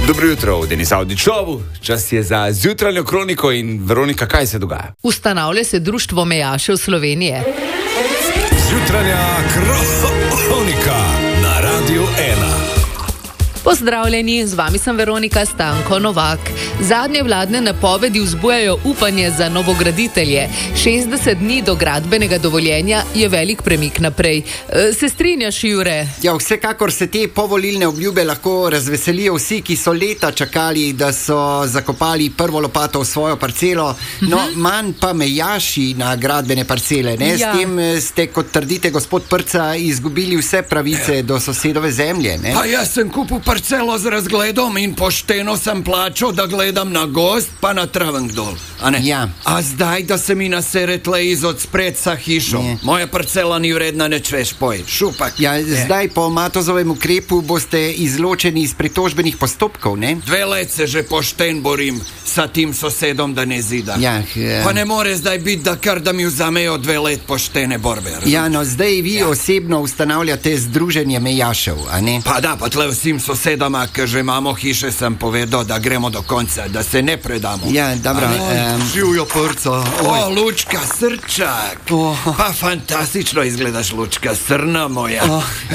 Dobro jutro v Denis Avdičovu, čas je za zjutranjo kroniko in Veronika, kaj se dogaja? Ustanavlja se Društvo mejašev Slovenije. Zjutranja kronika na Radiu 1. Pozdravljeni, z vami sem Veronika Stanko Novak. Zadnje vladne napovedi vzbujajo upanje za novograditelje. 60 dni do gradbenega dovoljenja je velik premik naprej. Se strinjaš, Jure? Ja, vsekakor se te povolilne obljube lahko razveselijo vsi, ki so leta čakali, da so zakopali prvo lopato v svojo parcelo, manj pa mejaši na gradbene parcele. Ne? Ja. S tem ste, kot trdite, gospod Prca, izgubili vse pravice do sosedove zemlje. Ne? Pa jaz sem kupil parcelo z razgledom in pošteno sem plačal, da gledam na gozd pa na Travenk dol. Ja. A zdaj, da se mi nasere tle iz odspred sa hišo. Ne. Moja parcela ni vredna, neč veš, poj. Šupak. Ja, zdaj po Matozovem ukrepu boste izločeni iz pritožbenih postopkov, ne? 2 let se že pošten borim sa tim sosedom, da ne zida. Ja, Pa ne more zdaj biti, da mi vzamejo 2 let poštene borbe. ja, no zdaj vi osebno ustanavljate združenje mejašev, a ne? Pa da, pa tle vsem sosedama, ki že imamo hiše, sem povedal, da gremo do konca, da se ne predamo. Ja, dobro. Živjo Prca. O, Lučka, srčak. Pa fantastično izgledaš, Lučka, srna moja.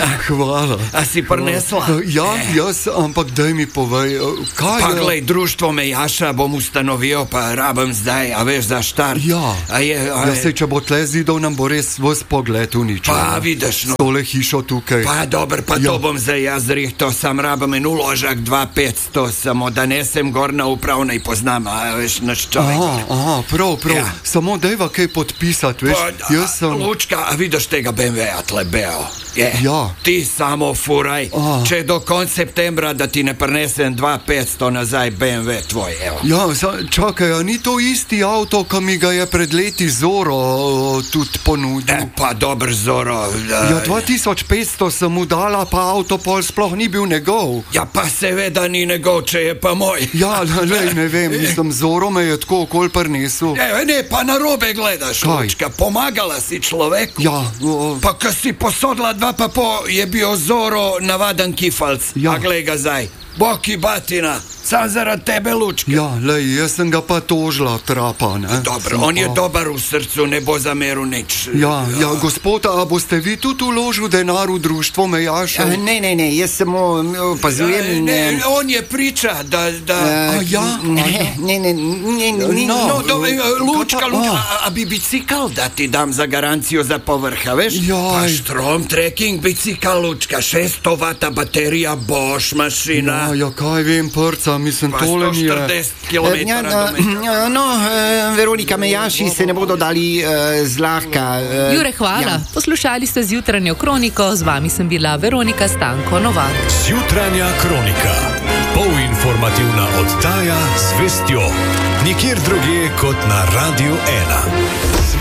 Hvala. A si prinesla? Ja, jaz, ampak daj mi povej, kaj Pa je... glej, društvo mejaša bom ustanovil, pa rabim zdaj, a veš, za štart. Ja, Ja, sej, če bo tle zidov, nam bo res vs pogled uničil. Pa vidiš, no. Tole hišo tukaj. Pa dober, pa to bom zdaj jaz rihto, sam rabim en uložak 2-500, samo da nesem gor na upravnej poznam, a veš, naš človek. Aha, prav. Ja. Samo dajva kaj podpisati, veš, jaz sem... Lučka, a vidiš tega BMW-a tle beo? Ja. Ti samo furaj, če do konca septembra, da ti ne prinesem 2-500 nazaj BMW tvoj, evo. Ja, čakaj, a ni to isti avto, ki mi ga je pred leti Zoro tudi ponudil? Pa dober Zoro. Ja, 2500 sem mu dala, pa avto pol sploh ni bil njegov. Ja, pa seveda ni njegov, če je pa moj. Ja, lej, ne vem, mislim, Zoro me je tako okol prinesel. Ne, pa narobe gledaš, Kaj? Lučka, pomagala si človeku. Ja, Pa ko si posodila 2,5, je bil Zoro navaden kifalc. Ja. A glej ga zdaj, boki batina, sam zaradi tebe, Lučka. ja, lej, jaz sem ga pa tožila, trapa, ne? Dobro, on je dober v srcu, ne bo zameril nič. Ja, gospod, a boste vi tudi vložil denar v društvo mejašev? Ne, jaz samo opazujem. Ne, on je priča, da... Ne, No, Lučka, a bi bicikl da ti dam za garancijo za povrha, veš? Jaj. Pa Strom trekking bicikl, Lučka, 600 vata baterija, Bosch mašina. Ja, kaj vem, Prca, mislim, Pa tole mi je... 140 km Veronika, mejaši se ne bodo dali zlahka. Jure, hvala. Ja. Poslušali ste zjutranjo kroniko, z vami sem bila Veronika Stanko Novak. Zjutranja kronika. Polinformativna oddaja z vestjo. Nikjer drugje kot na Radiu 1.